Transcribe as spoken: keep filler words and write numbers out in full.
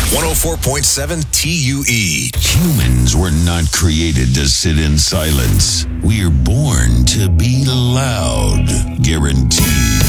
one oh four point seven T U E. Humans were not created to sit in silence. We're born to be loud. Garen